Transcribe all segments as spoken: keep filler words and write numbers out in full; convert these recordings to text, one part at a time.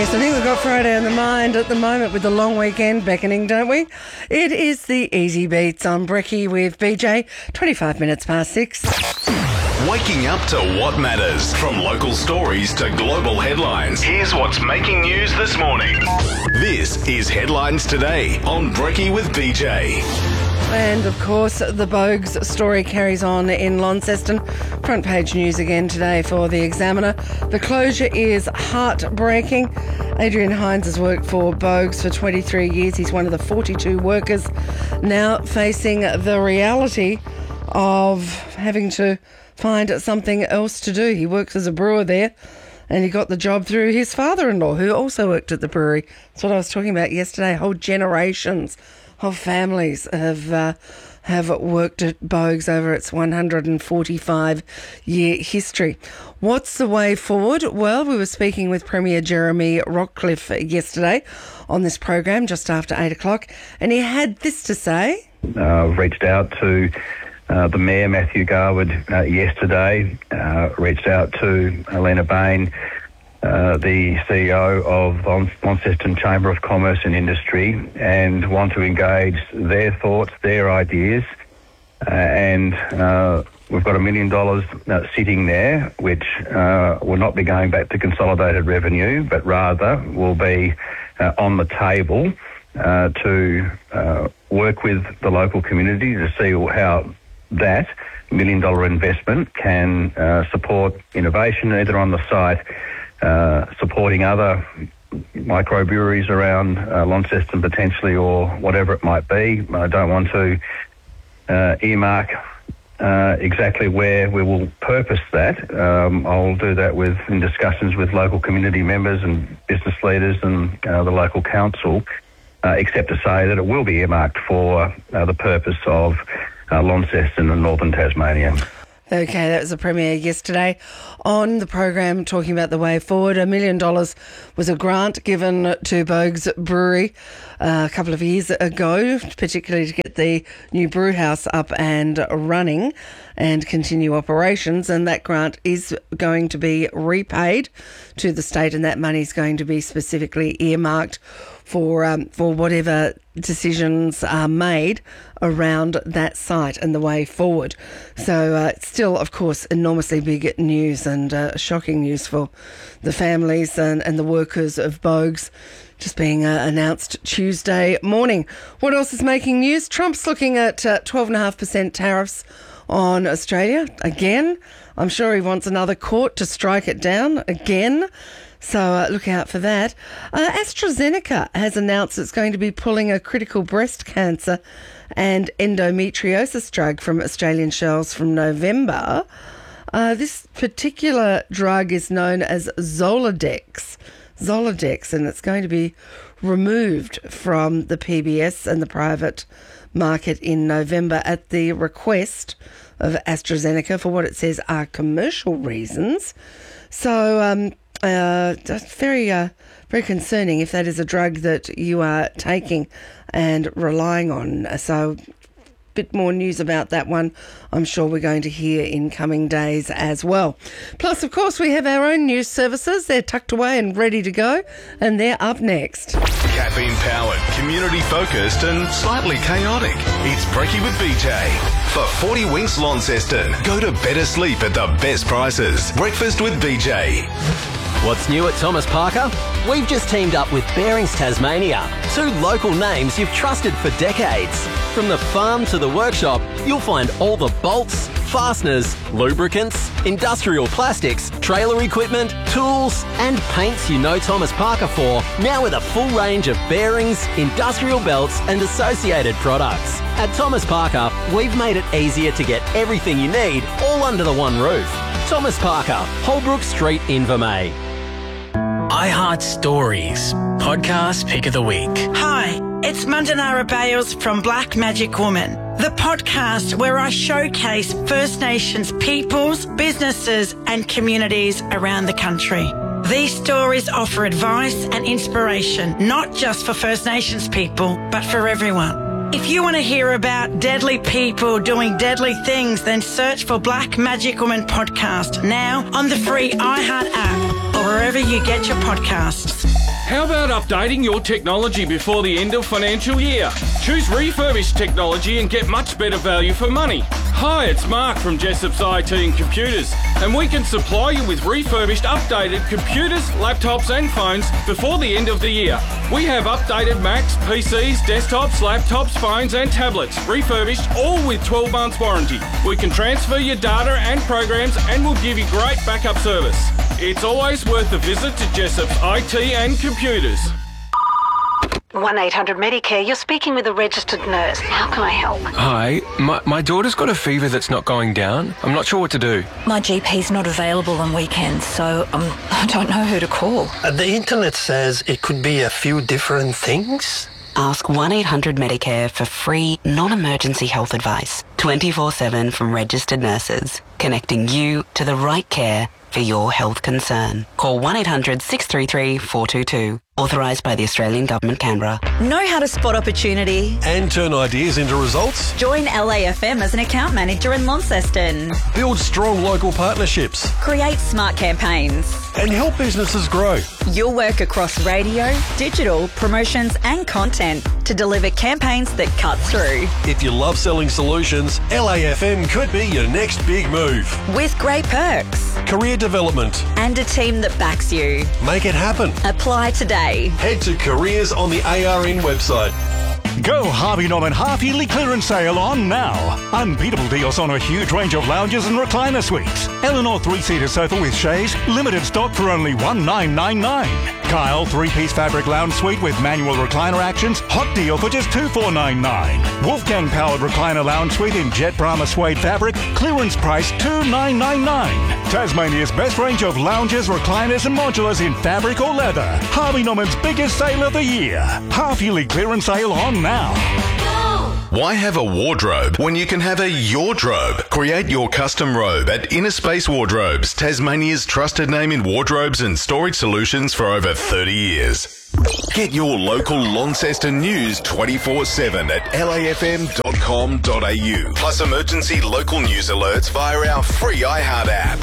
Yes, I think we've got Friday on the mind at the moment with the long weekend beckoning, don't we? It is the Easy Beats on Brekkie with B J, twenty-five minutes past six. Waking up to what matters. From local stories to global headlines. Here's what's making news this morning. This is Headlines Today on Brekkie with B J. And of course, the Bogues story carries on in Launceston. Front page news again today for the Examiner. The closure is heartbreaking. Adrian Hines has worked for Bogues for twenty-three years. He's one of the forty-two workers now facing the reality of having to find something else to do. He works as a brewer there, and he got the job through his father-in-law, who also worked at the brewery. That's what I was talking about yesterday. Whole generations of families have uh, have worked at Bogues over its one hundred forty-five year history. What's the way forward? Well, we were speaking with Premier Jeremy Rockcliffe yesterday on this program just after eight o'clock, and he had this to say. Uh, I've reached out to uh, the Mayor, Matthew Garwood, uh, yesterday, uh, reached out to Alina Bain, Uh, the C E O of Launceston Chamber of Commerce and Industry, and want to engage their thoughts, their ideas. Uh, and uh, we've got a million dollars uh, sitting there, which uh, will not be going back to consolidated revenue, but rather will be uh, on the table uh, to uh, work with the local community to see how that million dollar investment can uh, support innovation either on the site, Uh, supporting other microbreweries around uh, Launceston potentially, or whatever it might be. I don't want to uh, earmark uh, exactly where we will purpose that. Um, I'll do that with in discussions with local community members and business leaders and uh, the local council, uh, except to say that it will be earmarked for uh, the purpose of uh, Launceston and Northern Tasmania. Okay, that was the Premier yesterday on the program talking about the way forward. A million dollars was a grant given to Bogues Brewery uh, a couple of years ago, particularly to get the new brew house up and running and continue operations. And that grant is going to be repaid to the state, and that money is going to be specifically earmarked for um, for whatever decisions are made around that site and the way forward. So uh, it's still, of course, enormously big news and uh, shocking news for the families and, and the workers of Bogues, just being uh, announced Tuesday morning. What else is making news? Trump's looking at uh, twelve point five percent tariffs on Australia again. I'm sure he wants another court to strike it down again. So uh, look out for that. Uh, AstraZeneca has announced it's going to be pulling a critical breast cancer and endometriosis drug from Australian shelves from November. Uh, this particular drug is known as Zoladex. Zoladex, and it's going to be removed from the P B S and the private market in November at the request of AstraZeneca for what it says are commercial reasons. So um, uh, that's very, uh, very concerning if that is a drug that you are taking and relying on. So bit more news about that one I'm sure we're going to hear in coming days as well. Plus, of course, we have our own news services. They're tucked away and ready to go, and they're up next. Caffeine-powered, community-focused and slightly chaotic. It's Brekkie with B J. For forty Winks Launceston, go to better sleep at the best prices. Breakfast with B J. What's new at Thomas Parker? We've just teamed up with Bearings Tasmania, two local names you've trusted for decades. From the farm to the workshop, you'll find all the bolts, fasteners, lubricants, industrial plastics, trailer equipment, tools and paints you know Thomas Parker for, now with a full range of bearings, industrial belts and associated products. At Thomas Parker, we've made it easier to get everything you need all under the one roof. Thomas Parker, Holbrook Street, Invermay. iHeart Stories, podcast pick of the week. Hi, it's Mandanara Bales from Black Magic Woman, the podcast where I showcase First Nations peoples, businesses and communities around the country. These stories offer advice and inspiration, not just for First Nations people, but for everyone. If you want to hear about deadly people doing deadly things, then search for Black Magic Woman Podcast now on the free iHeart app or wherever you get your podcasts. How about updating your technology before the end of financial year? Choose refurbished technology and get much better value for money. Hi, it's Mark from Jessop's I T and Computers, and we can supply you with refurbished, updated computers, laptops and phones before the end of the year. We have updated Macs, P Cs, desktops, laptops, phones and tablets, refurbished, all with twelve months warranty. We can transfer your data and programs and we'll give you great backup service. It's always worth a visit to Jessop's I T and Computers. one eight hundred Medicare, you're speaking with a registered nurse. How can I help? Hi, my, my daughter's got a fever that's not going down. I'm not sure what to do. My G P's not available on weekends, so um, I don't know who to call. Uh, the internet says it could be a few different things. Ask one eight hundred Medicare for free, non-emergency health advice, twenty-four seven from registered nurses, connecting you to the right care for your health concern. Call one eight hundred six three three four two two. Authorised by the Australian Government, Canberra. Know how to spot opportunity and turn ideas into results? Join L A F M as an account manager in Launceston. Build strong local partnerships. Create smart campaigns. And help businesses grow. You'll work across radio, digital, promotions and content to deliver campaigns that cut through. If you love selling solutions, L A F M could be your next big move. With great perks. Career development. And a team that backs you. Make it happen. Apply today. Head to careers on the A R N website. Go Harvey Norman half-yearly clearance sale on now. Unbeatable deals on a huge range of lounges and recliner suites. Eleanor three-seater sofa with chaise, limited stock for only one nine nine nine. Kyle three-piece fabric lounge suite with manual recliner actions, hot deal for just two four nine nine. Wolfgang powered recliner lounge suite in jet Brahma suede fabric, clearance price two nine nine nine. Tasmania's best range of lounges, recliners and modulars in fabric or leather. Harvey Norman's biggest sale of the year. Half-yearly clearance sale on now. Why have a wardrobe when you can have a yardrobe? Create your custom robe at Inner Space Wardrobes, Tasmania's trusted name in wardrobes and storage solutions for over thirty years. Get your local Launceston news twenty-four seven at L A F M dot com dot A U. Plus emergency local news alerts via our free iHeart app.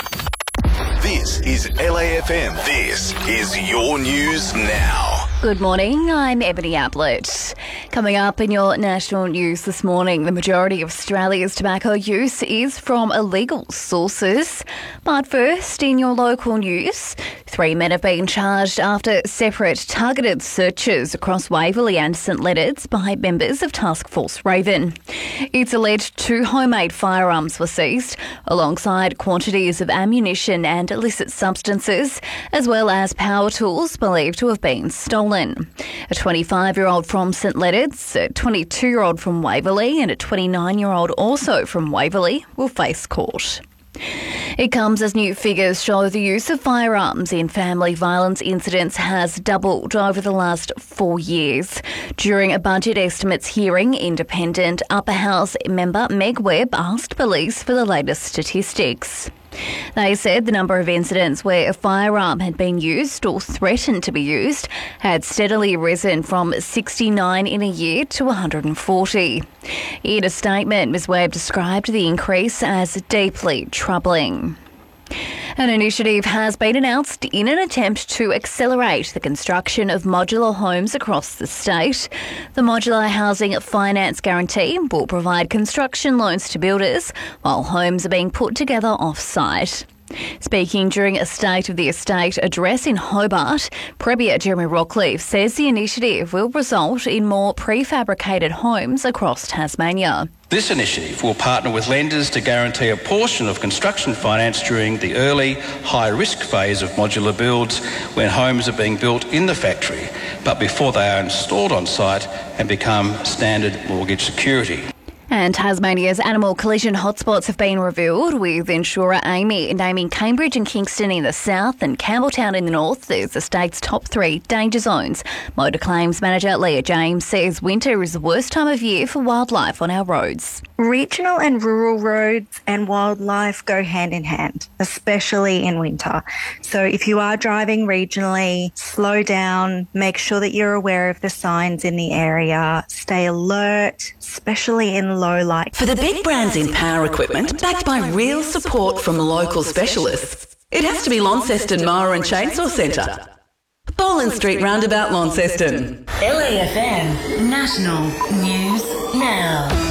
This is L A F M. This is your news now. Good morning, I'm Ebony Ablett. Coming up in your national news this morning, the majority of Australia's tobacco use is from illegal sources. But first, in your local news, three men have been charged after separate targeted searches across Waverley and St Leonards by members of Task Force Raven. It's alleged two homemade firearms were seized, alongside quantities of ammunition and illicit substances, as well as power tools believed to have been stolen. A twenty-five-year-old from St Leonards, a twenty-two-year-old from Waverley and a twenty-nine-year-old also from Waverley will face court. It comes as new figures show the use of firearms in family violence incidents has doubled over the last four years. During a budget estimates hearing, independent Upper House member Meg Webb asked police for the latest statistics. They said the number of incidents where a firearm had been used or threatened to be used had steadily risen from sixty-nine in a year to one hundred forty. In a statement, Miz Webb described the increase as deeply troubling. An initiative has been announced in an attempt to accelerate the construction of modular homes across the state. The Modular Housing Finance Guarantee will provide construction loans to builders while homes are being put together off-site. Speaking during a State of the Estate address in Hobart, Premier Jeremy Rockliff says the initiative will result in more prefabricated homes across Tasmania. This initiative will partner with lenders to guarantee a portion of construction finance during the early, high-risk phase of modular builds when homes are being built in the factory, but before they are installed on site and become standard mortgage security. And Tasmania's animal collision hotspots have been revealed, with insurer Amy naming Cambridge and Kingston in the south and Campbelltown in the north as the state's top three danger zones. Motor claims manager Leah James says winter is the worst time of year for wildlife on our roads. Regional and rural roads and wildlife go hand in hand, especially in winter. So if you are driving regionally, slow down, make sure that you're aware of the signs in the area, stay alert, especially in low light. For the big brands in power equipment, backed by real support from local specialists, it has to be Launceston Mower and Chainsaw Centre. Boland Street Roundabout, Launceston. L A F M National News Now.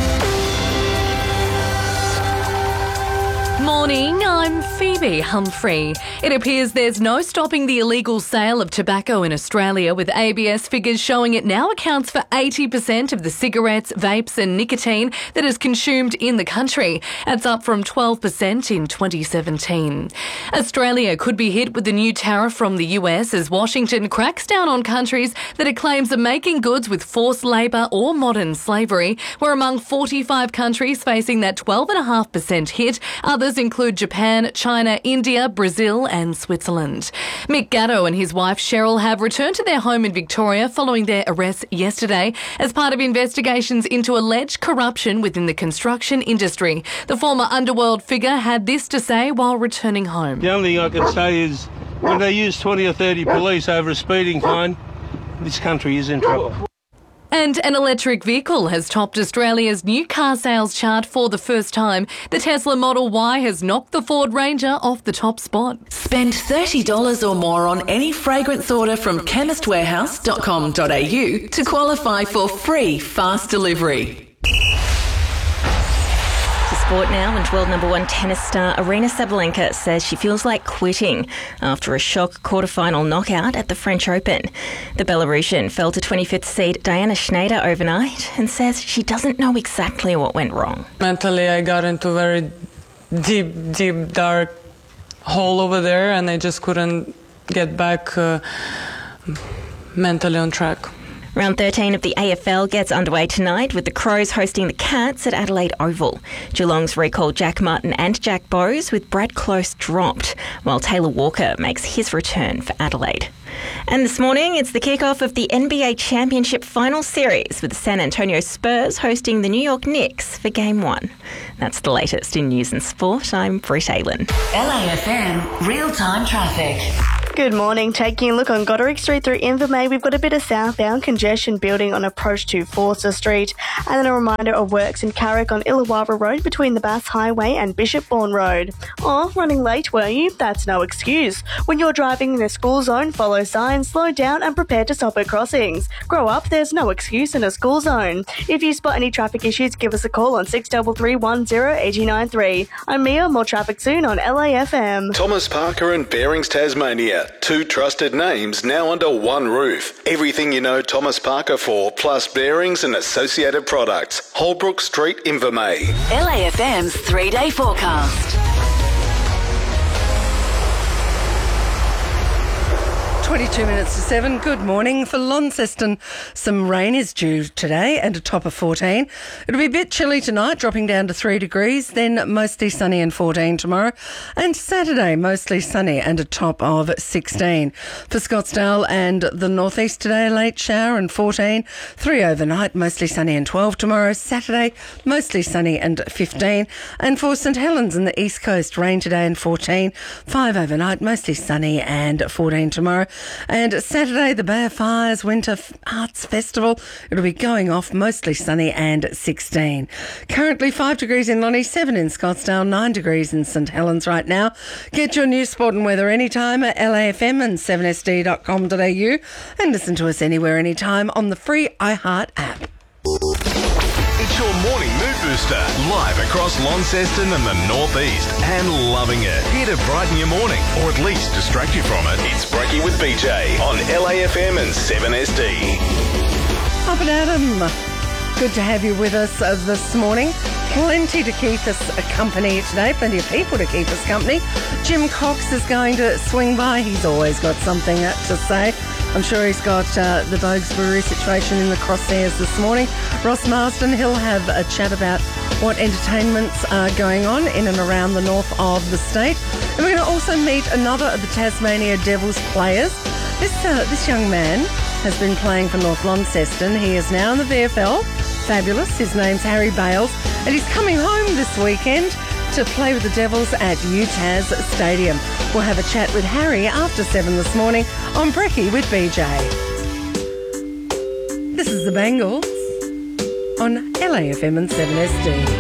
Morning, I'm Phoebe Humphrey. It appears there's no stopping the illegal sale of tobacco in Australia, with A B S figures showing it now accounts for eighty percent of the cigarettes, vapes and nicotine that is consumed in the country. That's up from twelve percent in twenty seventeen. Australia could be hit with the new tariff from the U S as Washington cracks down on countries that it claims are making goods with forced labour or modern slavery. We're among forty-five countries facing that twelve point five percent hit. Others include Japan, China, India, Brazil and Switzerland. Mick Gatto and his wife Cheryl have returned to their home in Victoria following their arrest yesterday as part of investigations into alleged corruption within the construction industry. The former underworld figure had this to say while returning home. The only thing I can say is when they use twenty or thirty police over a speeding fine, this country is in trouble. And an electric vehicle has topped Australia's new car sales chart for the first time. The Tesla Model Y has knocked the Ford Ranger off the top spot. Spend thirty dollars or more on any fragrance order from chemist warehouse dot com dot a u to qualify for free fast delivery. Sport now, and world number one tennis star Aryna Sabalenka says she feels like quitting after a shock quarterfinal knockout at the French Open. The Belarusian fell to twenty-fifth seed Diana Schneider overnight and says she doesn't know exactly what went wrong. Mentally, I got into a very deep, deep, dark hole over there, and I just couldn't get back uh, mentally on track. Round thirteen of the A F L gets underway tonight with the Crows hosting the Cats at Adelaide Oval. Geelong's recalled Jack Martin and Jack Bowes with Brad Close dropped, while Taylor Walker makes his return for Adelaide. And this morning, it's the kickoff of the N B A Championship Final Series with the San Antonio Spurs hosting the New York Knicks for Game one. That's the latest in news and sport. I'm Britt Aylen. L A F M Real-Time Traffic. Good morning. Taking a look on Goderic Street through Invermay, we've got a bit of southbound congestion building on approach to Forster Street. And then a reminder of works in Carrick on Illawarra Road between the Bass Highway and Bishop Bourne Road. Oh, running late, were you? That's no excuse. When you're driving in a school zone, follow signs, slow down and prepare to stop at crossings. Grow up, there's no excuse in a school zone. If you spot any traffic issues, give us a call on six three three one zero eight nine three. I'm Mia, more traffic soon on L A F M. Thomas Parker and Bearings Tasmania. Two trusted names now under one roof. Everything you know Thomas Parker for, plus bearings and associated products. Holbrook Street, Invermay. L A F M's three-day forecast. twenty-two minutes to seven. Good morning. For Launceston, some rain is due today and a top of fourteen. It'll be a bit chilly tonight, dropping down to three degrees, then mostly sunny and fourteen tomorrow. And Saturday, mostly sunny and a top of sixteen. For Scottsdale and the northeast today, late shower and fourteen. three overnight, mostly sunny and twelve tomorrow. Saturday, mostly sunny and fifteen. And for St Helens and the east coast, rain today and fourteen. five overnight, mostly sunny and fourteen tomorrow. And Saturday, the Bay of Fires Winter Arts Festival. It'll be going off, mostly sunny and sixteen. Currently five degrees in Lonnie, seven in Scottsdale, nine degrees in St Helens right now. Get your news, sport and weather anytime at L A F M and seven S D dot com dot a u and listen to us anywhere, anytime on the free iHeart app. It's your morning mood booster, live across Launceston and the northeast, and loving it. Here to brighten your morning, or at least distract you from it. It's Breaky with B J on L A F M and seven S D. Up and Adam, good to have you with us uh, this morning. Plenty to keep us company today, plenty of people to keep us company. Jim Cox is going to swing by. He's always got something uh, to say. I'm sure he's got uh, the Bogues Brewery situation in the crosshairs this morning. Ross Marsden, he'll have a chat about what entertainments are going on in and around the north of the state. And we're going to also meet another of the Tasmania Devils players. This, uh, this young man has been playing for North Launceston. He is now in the V F L. Fabulous. His name's Harry Bales. And he's coming home this weekend to play with the Devils at U T A S Stadium. We'll have a chat with Harry after seven this morning on Brecky with B J. This is the Bangles on L A F M and seven S D.